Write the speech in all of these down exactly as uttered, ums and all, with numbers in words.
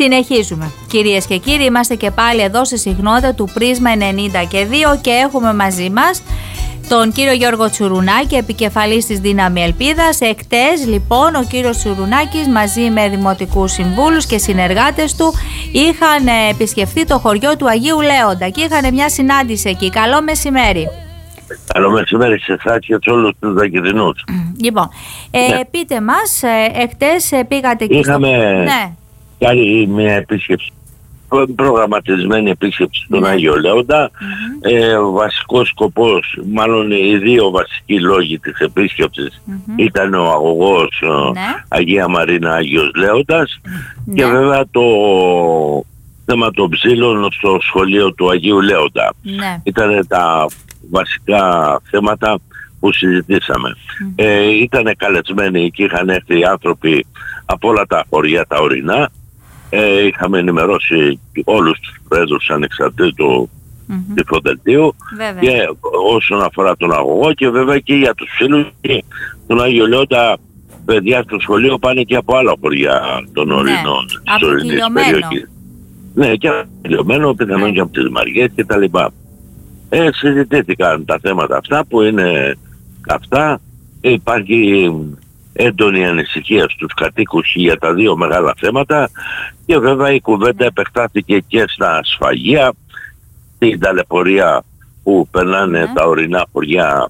Συνεχίζουμε. Κυρίες και κύριοι, είμαστε και πάλι εδώ στη συχνότητα του Πρίσμα ενενήντα και δύο και έχουμε μαζί μας τον κύριο Γιώργο Τσουρουνάκη, επικεφαλής της Δύναμη Ελπίδας. Εχτες λοιπόν ο κύριος Τσουρουνάκης μαζί με δημοτικούς συμβούλους και συνεργάτες του είχαν επισκεφθεί το χωριό του Αγίου Λέοντα και είχαν μια συνάντηση εκεί. Καλό μεσημέρι. Καλό μεσημέρι σε εσάς και σε όλους τους Δακηδινούς. Λοιπόν, ε, ναι. πείτε μας, εχτες πήγατε εκεί. Είχαμε στο... ναι. κάνει μια επίσκεψη, προγραμματισμένη επίσκεψη στον ναι. Άγιο Λέοντα. Mm-hmm. Ε, ο βασικός σκοπός, μάλλον οι δύο βασικοί λόγοι της επίσκεψης mm-hmm. ήταν ο αγωγός ναι. Αγία Μαρίνα Άγιος Λέοντας ναι. και βέβαια το θέμα των ψήλων στο σχολείο του Αγίου Λέοντα. Ναι. Ήταν τα βασικά θέματα που συζητήσαμε. Mm-hmm. Ε, ήταν καλεσμένοι και είχαν έρθει άνθρωποι από όλα τα χωριά τα ορεινά. Ε, είχαμε ενημερώσει όλους τους πρόεδρους ανεξαρτήτου mm-hmm. τυφοδελτίου και όσον αφορά τον αγωγό και βέβαια και για τους φίλους και τον Άγιο Λέοντα παιδιά στο σχολείο πάνε και από άλλα χωριά των ορεινών ναι. της ορεινής περιοχής. Ναι, και από Κιλιωμένο, πιθανόν ναι. και από τις Μαριές και τα λοιπά. Ε, συζητήθηκαν τα θέματα αυτά που είναι αυτά. Υπάρχει έντονη ανησυχία στους κατοίκους για τα δύο μεγάλα θέματα και βέβαια η κουβέντα επεκτάθηκε και στα σφαγεία, την ταλαιπωρία που περνάνε mm. τα ορεινά χωριά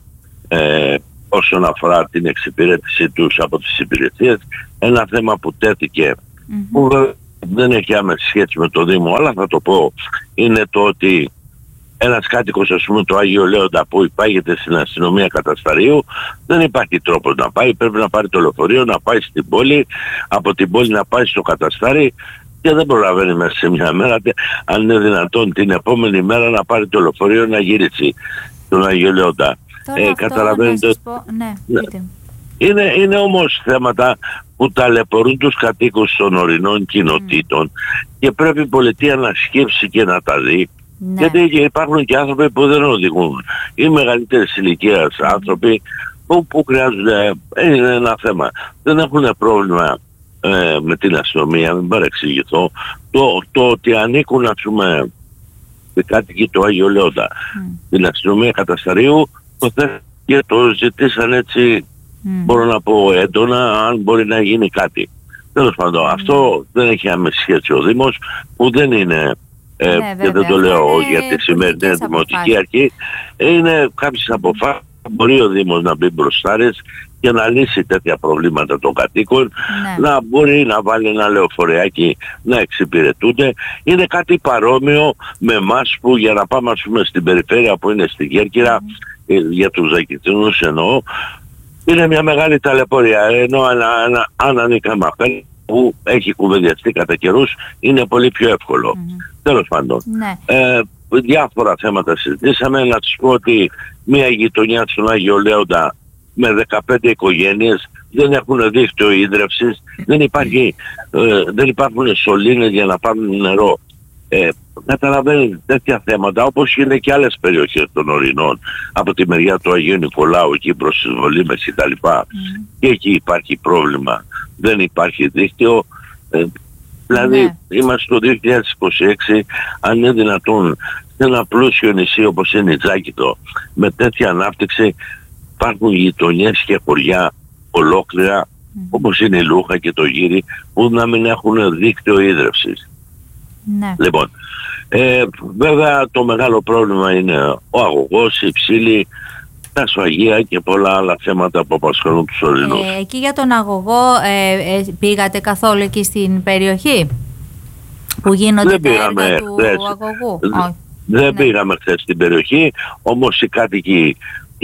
ε, όσον αφορά την εξυπηρέτησή τους από τις υπηρεσίες. Ένα θέμα που τέθηκε mm-hmm. που δεν έχει άμεση σχέση με το Δήμο, αλλά θα το πω, είναι το ότι ένας κάτοικος, ας πούμε, το Άγιο Λέοντα που υπάγεται στην αστυνομία Κατασταρίου, δεν υπάρχει τρόπος να πάει, πρέπει να πάρει το λεωφορείο, να πάει στην πόλη, από την πόλη να πάει στο Καταστάρι και δεν προλαβαίνει μέσα σε μια μέρα, αν είναι δυνατόν την επόμενη μέρα να πάρει το λεωφορείο να γυρίσει στον Άγιο Λέοντα. Ε, καταλαβαίνετε. Ναι, ναι. Είναι, είναι όμως θέματα που ταλαιπωρούν τους κατοίκους των ορεινών κοινοτήτων mm. και πρέπει η πολιτεία να σκέψει και να τα δει. Ναι. Γιατί υπάρχουν και άνθρωποι που δεν οδηγούν ή μεγαλύτερης ηλικίας mm. άνθρωποι που, που χρειάζονται, είναι ένα θέμα, δεν έχουν πρόβλημα ε, με την αστυνομία, μην παρεξηγηθώ, το, το ότι ανήκουν, ας πούμε, οι κάτοικοι του Άγιο Λέοντα mm. την αστυνομία Κατασταρίου, το θέμα και το ζητήσαν έτσι mm. μπορώ να πω έντονα, αν μπορεί να γίνει κάτι. Τέλος πάντων, mm. αυτό δεν έχει άμεση σχέση ο Δήμος, που δεν είναι Ε, ναι, και βέβαια, δεν το λέω για τη σημερινή δημοτική αρχή, είναι κάποιες αποφάσεις που μπορεί ο Δήμος να μπει μπροστάρες και να λύσει τέτοια προβλήματα των κατοίκων, ναι. να μπορεί να βάλει ένα λεωφορεάκι να εξυπηρετούνται. Είναι κάτι παρόμοιο με εμάς που για να πάμε, ας πούμε, στην περιφέρεια που είναι στη Κέρκυρα, mm. για τους Δακηδινούς εννοώ, είναι μια μεγάλη ταλαιπωρία, ενώ αν, αν, αν ανήκαμε αυτά που έχει κουβεντιαστεί κατά καιρούς είναι πολύ πιο εύκολο. Mm-hmm. Τέλος πάντων. Ναι. Ε, διάφορα θέματα συζητήσαμε. Να σας πω ότι μια γειτονιά στον Άγιο Λέοντα με δεκαπέντε οικογένειες δεν έχουν δίκτυο ίδρευσης, δεν, υπάρχει, ε, δεν υπάρχουν σωλήνες για να πάρουν νερό. Ε, καταλαβαίνετε τέτοια θέματα, όπως είναι και άλλες περιοχές των ορεινών, από τη μεριά του Αγίου Νικολάου εκεί προς τις Βολήμες και τα λοιπά. Mm. Και εκεί υπάρχει πρόβλημα. Δεν υπάρχει δίκτυο. Ε, δηλαδή ναι. είμαστε το δύο χιλιάδες είκοσι έξι, αν είναι δυνατόν σε ένα πλούσιο νησί όπως είναι η Τζάκητο, με τέτοια ανάπτυξη υπάρχουν γειτονιές και χωριά ολόκληρα mm. όπως είναι η Λούχα και το Γύρι, που να μην έχουν δίκτυο ίδρευσης. Ναι. Λοιπόν, ε, βέβαια το μεγάλο πρόβλημα είναι ο αγωγός, η ψήλη, τα σφαγεία και πολλά άλλα θέματα που απασχολούν τους ορεινούς. Ε, εκεί για τον αγωγό ε, ε, πήγατε καθόλου εκεί στην περιοχή που γίνονται τα έργα του χθες. αγωγού? Δεν ναι. πήγαμε χθες στην περιοχή, όμως οι κάτοικοι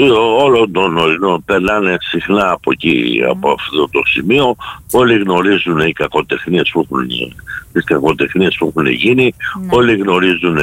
όλων των ορεινών περνάνε συχνά από εκεί, mm. από αυτό το σημείο. Όλοι γνωρίζουν οι κακοτεχνίες που έχουν, τις κακοτεχνίες που έχουν γίνει. Mm. Όλοι γνωρίζουν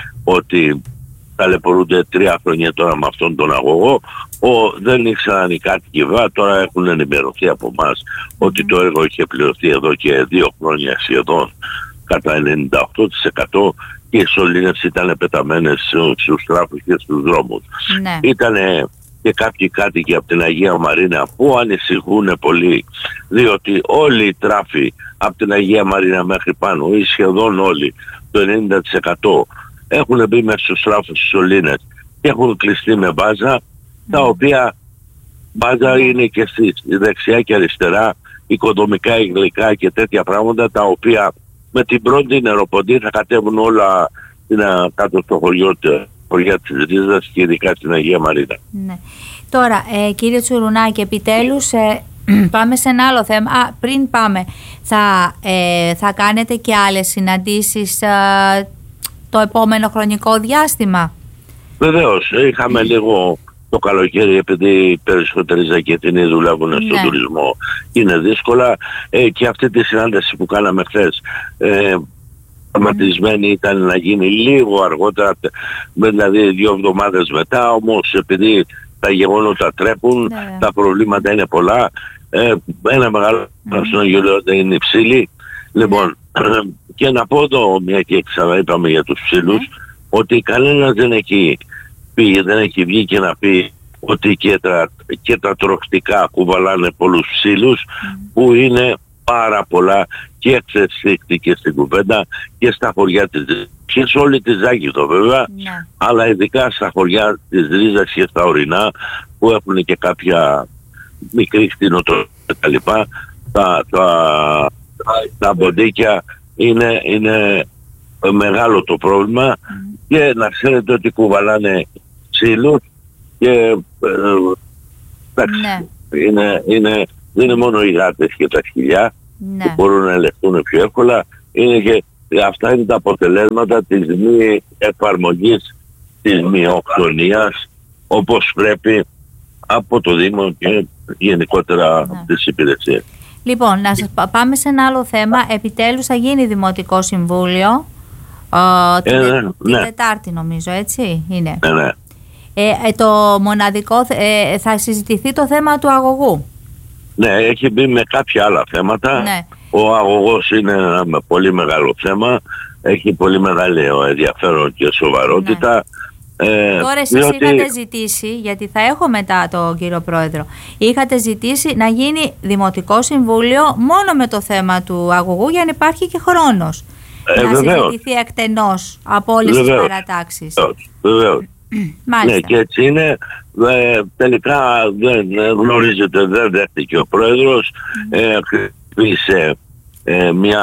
ότι ταλαιπωρούνται τρία χρόνια τώρα με αυτόν τον αγωγό. Ο, δεν ήξεραν οι κάτοικοι, βέβαια τώρα έχουν ενημερωθεί από εμάς mm. ότι το έργο είχε πληρωθεί εδώ και δύο χρόνια σχεδόν κατά ενενήντα οκτώ τοις εκατό και οι σωλήνες ήταν πεταμένες στους τράφους και στους δρόμους. Ναι. Ήτανε και κάποιοι κάτοικοι από την Αγία Μαρίνα που ανησυχούν πολύ, διότι όλοι οι τράφοι από την Αγία Μαρίνα μέχρι πάνω ή σχεδόν όλοι, το ενενήντα τοις εκατό έχουν μπει μέσα στους τράφους στις σωλήνες και έχουν κλειστεί με μπάζα, mm. τα οποία μπάζα mm. είναι και στις δεξιά και αριστερά, οικοδομικά, υλικά και τέτοια πράγματα, τα οποία με την πρώτη νεροποντή θα κατέβουν όλα κάτω στο χωριό, χωριά της Ρίζας και ειδικά στην Αγία Μαρίνα. Ναι. Τώρα, ε, κύριε Τσουρουνάκη, επιτέλους ε, πάμε σε ένα άλλο θέμα. Α, πριν πάμε, θα, ε, θα κάνετε και άλλες συναντήσεις ε, το επόμενο χρονικό διάστημα? Βεβαίως, είχαμε λίγο το καλοκαίρι, επειδή οι περισσότεροι Ζακετινοί δουλεύουν ναι. στον τουρισμό, είναι δύσκολα, ε, και αυτή τη συνάντηση που κάναμε χθες ε, προγραμματισμένη ήταν να γίνει λίγο αργότερα, δηλαδή δύο εβδομάδες μετά, όμως επειδή τα γεγονότα τρέχουν, ναι. τα προβλήματα είναι πολλά, ε, ένα μεγάλο mm. είναι η ψήλη. Λοιπόν, και να πω εδώ, μια και ξαναείπαμε για τους ψήλους, mm. ότι κανένας δεν έχει πει, δεν έχει βγει και να πει ότι και τα, και τα τροχτικά κουβαλάνε πολλούς ψήλους, mm. που είναι πάρα πολλά, και εξαισθήθηκε στην κουβέντα και στα χωριά της Ρίζας και σε όλη τη Ζάκηθο βέβαια, yeah. αλλά ειδικά στα χωριά της Ρίζας και στα ορεινά που έχουν και κάποια μικρή κτηνοτροφία κτλ. Τα, τα, τα, τα μποντίκια είναι, είναι μεγάλο το πρόβλημα mm. και να ξέρετε ότι κουβαλάνε ξύλους και ε, εντάξει, yeah. είναι, είναι, δεν είναι μόνο οι γάτες και τα σκυλιά ναι. που μπορούν να ελεγχθούν πιο εύκολα, είναι και αυτά είναι τα αποτελέσματα της μη εφαρμογής της μειοκτονίας όπως πρέπει από το Δήμο και γενικότερα ναι. από τις υπηρεσίες. Λοιπόν, να σας πάμε σε ένα άλλο θέμα. Επιτέλους θα γίνει Δημοτικό Συμβούλιο ε, την, ε, ναι, την ναι. Τετάρτη νομίζω, έτσι είναι. Ναι, ναι. Ε, ε, το μοναδικό ε, θα συζητηθεί το θέμα του αγωγού. Ναι, έχει μπει με κάποια άλλα θέματα. Ναι. Ο αγωγός είναι ένα πολύ μεγάλο θέμα. Έχει πολύ μεγάλο ενδιαφέρον και σοβαρότητα. Ναι. Ε, Τώρα εσείς διότι... είχατε ζητήσει, γιατί θα έχω μετά τον κύριο Πρόεδρο, είχατε ζητήσει να γίνει Δημοτικό Συμβούλιο μόνο με το θέμα του αγωγού για να υπάρχει και χρόνος. Ε, να βεβαίως. συζητηθεί εκτενώς από όλες τις παρατάξεις. Βεβαίως. Ναι, και έτσι είναι. Ε, τελικά δεν γνωρίζετε, δεν δέχτηκε ο Πρόεδρος, ε, χρησιμοποίησε ε, μια,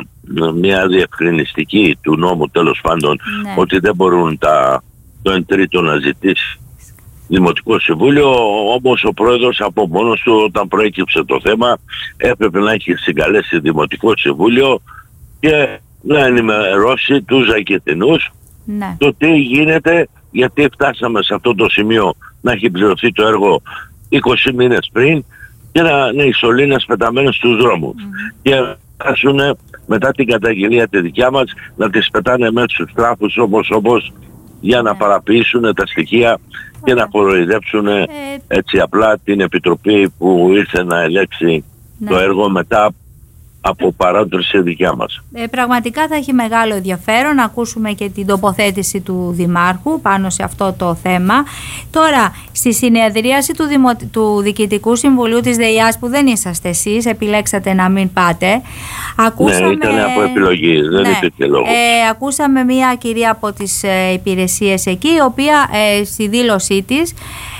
μια διευκρινιστική του νόμου τέλος πάντων, ναι. ότι δεν μπορούν τα, το εν τρίτο να ζητήσει Δημοτικό Συμβούλιο, όμως ο Πρόεδρος από μόνος του όταν προέκυψε το θέμα έπρεπε να έχει συγκαλέσει Δημοτικό Συμβούλιο και να ενημερώσει τους Ζακετινούς ναι. το τι γίνεται, γιατί φτάσαμε σε αυτό το σημείο να έχει πληρωθεί το έργο είκοσι μήνες πριν και να είναι οι σωλήνες πεταμένες στους δρόμους. Mm. Και φτάσουν μετά την καταγγελία τη δικιά μας να τις πετάνε μέσα στους τράφους όπως όπως για να yeah. παραποιήσουν τα στοιχεία yeah. και να κοροϊδέψουν yeah. έτσι απλά την Επιτροπή που ήρθε να ελέξει yeah. το έργο μετά από παράδοση δικιά μας. Ε, πραγματικά θα έχει μεγάλο ενδιαφέρον να ακούσουμε και την τοποθέτηση του Δημάρχου πάνω σε αυτό το θέμα. Τώρα, στη συνεδρίαση του, Δημο... του Διοικητικού Συμβουλίου της ΔΕΙΑΣ που δεν είσαστε εσείς, επιλέξατε να μην πάτε. Ακούσαμε... Ναι, ήταν από επιλογή, δεν ναι. υπήρχε λόγο. Ε, ακούσαμε μια κυρία από τις ε, υπηρεσίες εκεί, η οποία ε, στη δήλωσή της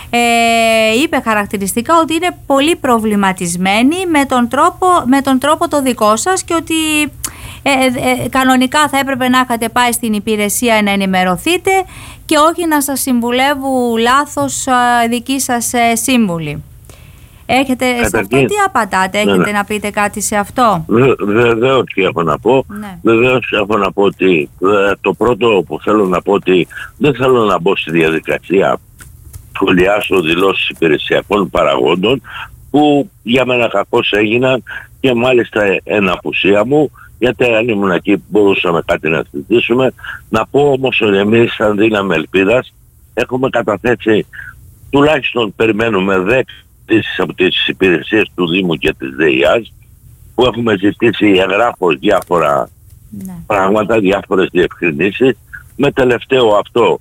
Ε, είπε χαρακτηριστικά ότι είναι πολύ προβληματισμένη με τον τρόπο, με τον τρόπο το δικό σας και ότι ε, ε, κανονικά θα έπρεπε να είχατε πάει στην υπηρεσία να ενημερωθείτε και όχι να σας συμβουλεύουν λάθος ε, δικοί σας ε, σύμβουλοι. Έχετε, σε αυτό τι απαντάτε, έχετε ναι, ναι. να πείτε κάτι σε αυτό? Βεβαίως και έχω να πω. Ναι. Βεβαίως έχω να πω ότι το πρώτο που θέλω να πω ότι δεν θέλω να μπω στη διαδικασία σχολιάσω δηλώσεις υπηρεσιακών παραγόντων που για μένα κακώς έγιναν και μάλιστα εν απουσία μου, γιατί αν ήμουν εκεί μπορούσαμε κάτι να συζητήσουμε. Να πω όμως ότι εμείς σαν δύναμη ελπίδας έχουμε καταθέσει, τουλάχιστον περιμένουμε δέκα αιτήσεις από τις υπηρεσίες του Δήμου και της ΔΕΙΑΣ που έχουμε ζητήσει εγγράφως διάφορα ναι. πράγματα, διάφορες διευκρινήσεις, με τελευταίο αυτό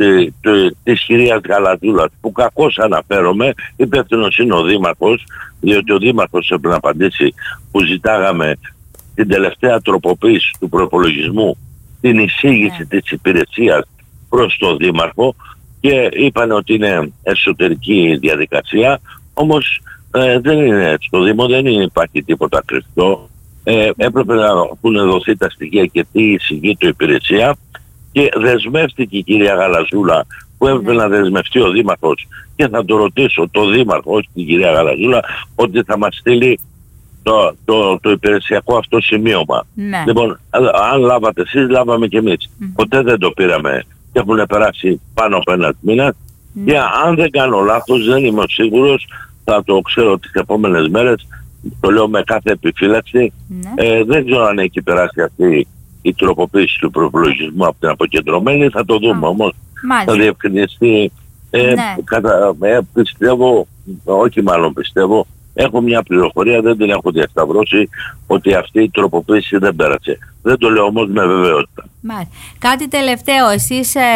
τη, τη, της κυρίας Γαλατζούλας, που κακώς αναφέρομαι, υπεύθυνος είναι ο Δήμαρχος, διότι ο Δήμαρχος έπρεπε να απαντήσει που ζητάγαμε την τελευταία τροποποίηση του προπολογισμού, την εισήγηση yeah. της υπηρεσίας προς τον Δήμαρχο, και είπαν ότι είναι εσωτερική διαδικασία, όμως ε, δεν είναι έτσι. Στο Δήμο δεν είναι, υπάρχει τίποτα κρυφτό. Ε, έπρεπε να έχουν δοθεί τα στοιχεία και τι εισηγεί η υπηρεσία, και δεσμεύτηκε η κυρία Γαλαζούλα, που έπρεπε να δεσμευτεί ο Δήμαρχος, και θα το ρωτήσω το Δήμαρχο, όχι την κυρία Γαλαζούλα, ότι θα μας στείλει το, το, το υπηρεσιακό αυτό σημείωμα. Ναι. Λοιπόν, αν λάβατε εσείς, λάβαμε κι εμείς. Mm. Ποτέ δεν το πήραμε και έχουν περάσει πάνω από ένας μήνας. Mm. Και αν δεν κάνω λάθος, δεν είμαι σίγουρος, θα το ξέρω τις επόμενες μέρες, το λέω με κάθε επιφύλαξη, mm. ε, δεν ξέρω αν έχει περάσει αυτή η τροποποίηση του προπολογισμού από την αποκεντρωμένη, θα το δούμε. Oh. Όμως Μάλιστα. θα διευκρινιστεί. Ε, ναι. κατα, ε, πιστεύω, όχι μάλλον πιστεύω, έχω μια πληροφορία, δεν την έχω διασταυρώσει, ότι αυτή η τροποποίηση δεν πέρασε. Δεν το λέω όμως με βεβαιότητα. Μάλιστα. Κάτι τελευταίο, εσείς ε,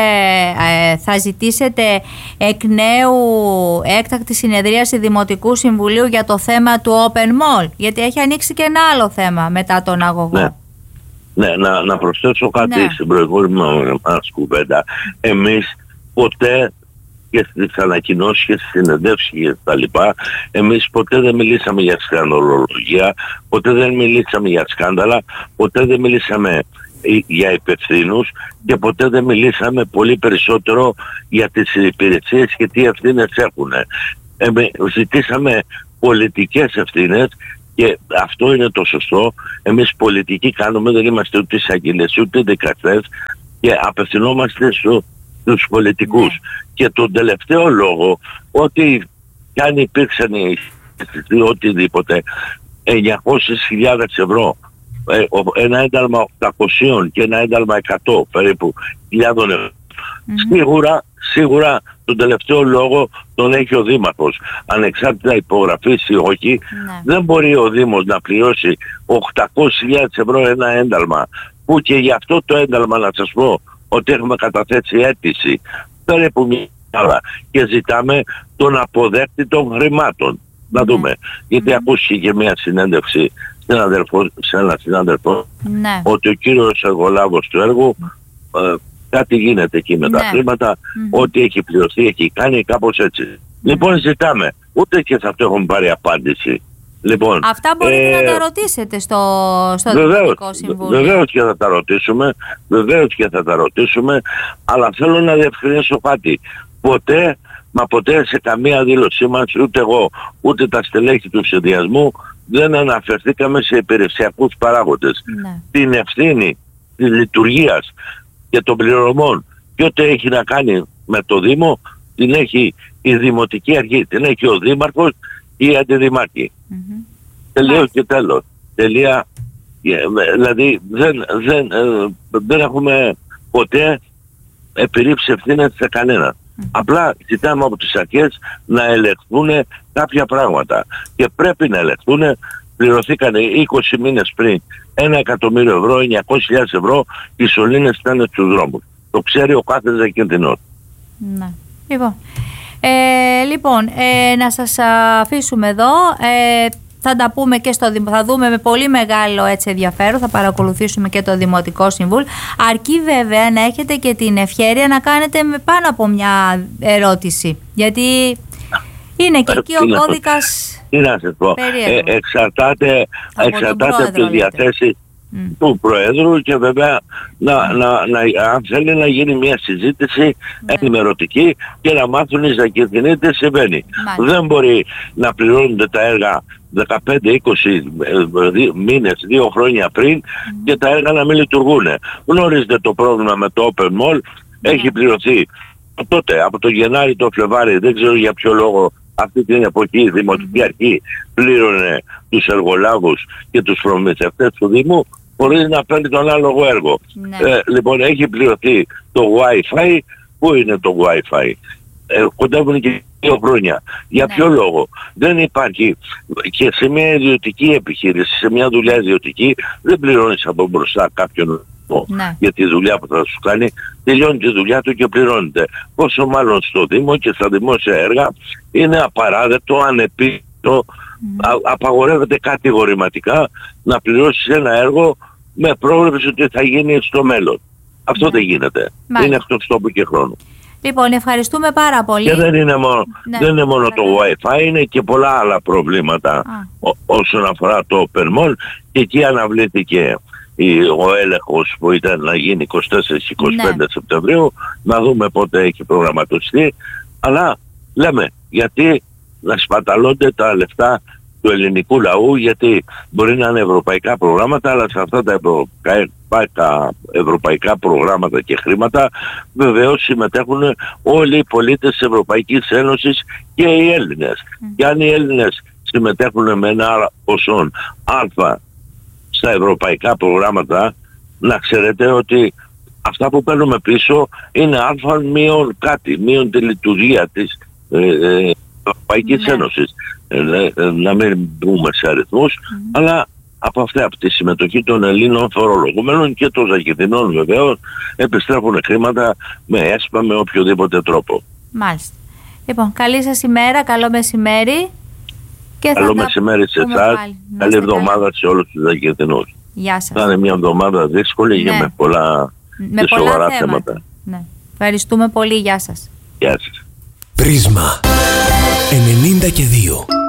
ε, θα ζητήσετε εκ νέου έκτακτη συνεδρίαση Δημοτικού Συμβουλίου για το θέμα του Open Mall, γιατί έχει ανοίξει και ένα άλλο θέμα μετά τον αγωγό. Ναι. Ναι, να, να προσθέσω κάτι ναι. στην προηγούμενη μας κουβέντα. Εμείς ποτέ, και στις ανακοινώσεις και στις συνεντεύξεις και τα λοιπά, εμείς ποτέ δεν μιλήσαμε για σκανδαλολογία, ποτέ δεν μιλήσαμε για σκάνδαλα, ποτέ δεν μιλήσαμε για υπευθύνους, και ποτέ δεν μιλήσαμε πολύ περισσότερο για τις υπηρεσίες και τι ευθύνες έχουν. Εμείς ζητήσαμε πολιτικές ευθύνες, και αυτό είναι το σωστό. Εμείς πολιτικοί κάνουμε, δεν είμαστε ούτε εισαγγελίες ούτε δικαστές, και απευθυνόμαστε στο, στους πολιτικούς. Yeah. Και τον τελευταίο λόγο, ότι κι αν υπήρξαν οτιδήποτε, εννιακόσιες χιλιάδες ευρώ, ένα ένταλμα οκτακόσια και ένα ένταλμα εκατό περίπου χιλιάδων ευρώ, mm-hmm. σίγουρα, σίγουρα τον τελευταίο λόγο τον έχει ο Δήμαρχος. Ανεξάρτητα υπογραφής ή όχι, ναι. δεν μπορεί ο Δήμος να πληρώσει οκτακόσιες χιλιάδες ευρώ ένα ένταλμα, που και γι' αυτό το ένταλμα, να σας πω ότι έχουμε καταθέσει αίτηση περίπου μια ώρα και ζητάμε τον αποδέκτη των χρημάτων. Να δούμε. Mm. Γιατί mm. ακούστηκε και μια συνέντευξη σε, αδερφό, σε ένα συνάδελφο, ναι. ότι ο κύριος εργολάβος του έργου ε, κάτι γίνεται εκεί με ναι. τα χρήματα, mm-hmm. ό,τι έχει πληρωθεί, έχει κάνει, κάπως έτσι. Mm. Λοιπόν, ζητάμε. Ούτε και σε αυτό έχουμε πάρει απάντηση. Λοιπόν, αυτά μπορείτε ε, να τα ρωτήσετε στο, στο Δημοτικό Συμβούλιο. Βεβαίως και θα τα ρωτήσουμε, βεβαίως και θα τα ρωτήσουμε, αλλά θέλω να διευκρινίσω κάτι. Ποτέ, μα ποτέ σε καμία δήλωσή μας, ούτε εγώ, ούτε τα στελέχη του συνδυασμού, δεν αναφερθήκαμε σε υπηρεσιακούς παράγοντες. Ναι. Την ευθύνη της λειτουργίας και των πληρωμών και ό,τι έχει να κάνει με το Δήμο, την έχει η Δημοτική Αρχή, την έχει ο Δήμαρχος ή η Αντιδημάρχη. Mm-hmm. Τελείως και τέλος. Τελεία. Δηλαδή δεν, δεν, δεν έχουμε ποτέ επιρρήψει ευθύνες σε κανένα. Mm-hmm. Απλά ζητάμε από τις αρχές να ελεγχθούν κάποια πράγματα. Και πρέπει να ελεγχθούν. Πληρωθήκαν είκοσι μήνες πριν ένα εκατομμύριο ευρώ, εννιακόσιες χιλιάδες ευρώ, οι σωλήνες ήταν στους δρόμους. Το ξέρει ο κάθε δεκεντινός. Ναι. Λοιπόν, ε, λοιπόν ε, να σας αφήσουμε εδώ. Ε, θα τα πούμε και στο θα δούμε με πολύ μεγάλο έτσι ενδιαφέρον, θα παρακολουθήσουμε και το Δημοτικό Συμβούλιο. Αρκεί βέβαια να έχετε και την ευχέρεια να κάνετε με πάνω από μια ερώτηση. Γιατί είναι και εκεί ο κώδικας. Τι να σας πω, ε, εξαρτάται από, εξαρτάται από τις διαθέσεις mm. του Προέδρου, και βέβαια να, mm. να, να, αν θέλει να γίνει μια συζήτηση mm. ενημερωτική και να μάθουν οι Ζακυρκινοί τι συμβαίνει. Mm. Δεν μπορεί να πληρώνονται τα έργα δεκαπέντε είκοσι μήνες, δύο χρόνια πριν mm. και τα έργα να μην λειτουργούν. Γνωρίζετε το πρόβλημα με το Open Mall, mm. έχει πληρωθεί τότε από το Γενάρη το Φλεβάρι, δεν ξέρω για ποιο λόγο. Αυτή την εποχή η Δημοτική Αρχή πλήρωνε τους εργολάβους και τους προμηθευτές του Δήμου χωρίς να παίρνει τον άλογο έργο. Ναι. Ε, λοιπόν, έχει πληρωθεί το Wi-Fi. Πού είναι το Wi-Fi? Ε, κοντεύουν και δύο χρόνια. Για ναι. ποιο λόγο? Δεν υπάρχει. Και σε μια ιδιωτική επιχείρηση, σε μια δουλειά ιδιωτική, δεν πληρώνεις από μπροστά κάποιον αριθμό Ναι. για τη δουλειά που θα σου κάνει, τελειώνει τη δουλειά του και πληρώνεται. Πόσο μάλλον στο Δήμο και στα δημόσια έργα είναι απαράδεκτο, ανεπίτητο, mm. α, απαγορεύεται κατηγορηματικά να πληρώσεις ένα έργο με πρόβλεψη ότι θα γίνει στο μέλλον. Αυτό mm. δεν γίνεται. Μάλιστα. Είναι εκτός τόπου και χρόνου. Λοιπόν, ευχαριστούμε πάρα πολύ. Και δεν είναι μόνο, ναι, δεν είναι μόνο το Wi-Fi, είναι και πολλά άλλα προβλήματα ό, όσον αφορά το Περμόλ, και εκεί αναβλήθηκε η, ο έλεγχος που ήταν να γίνει είκοσι τέσσερα και είκοσι πέντε ναι. Σεπτεμβρίου, να δούμε πότε έχει προγραμματιστεί, αλλά λέμε γιατί να σπαταλώνται τα λεφτά του ελληνικού λαού, γιατί μπορεί να είναι ευρωπαϊκά προγράμματα, αλλά σε αυτά τα ευρωπαϊκά, ευρωπαϊκά προγράμματα και χρήματα βεβαίως συμμετέχουν όλοι οι πολίτες της Ευρωπαϊκής Ένωσης και οι Έλληνες. Mm. Και αν οι Έλληνες συμμετέχουν με ένα ποσό α στα ευρωπαϊκά προγράμματα, να ξέρετε ότι αυτά που παίρνουμε πίσω είναι α μείον κάτι, μείον τη λειτουργία της ε, ε, Ευρωπαϊκής mm. Ένωσης. Ε, να μην μπούμε σε αριθμούς, mm. αλλά από αυτή, από τη συμμετοχή των Ελλήνων φορολογουμένων και των Ζακετινών βεβαίως, επιστρέφουν χρήματα με έσπα, με οποιοδήποτε τρόπο. Μάλιστα. Λοιπόν, καλή σας ημέρα, καλό μεσημέρι. Και καλό μεσημέρι σε εσάς, καλή εβδομάδα σε όλους τους Ζακετινούς. Γεια σας. Θα είναι μια εβδομάδα δύσκολη, ναι, και με πολλά, με και πολλά σοβαρά θέματα. θέματα. Ναι. Ευχαριστούμε πολύ, γεια σας. Γεια σας. Πρίσμα ενενήντα και δύο.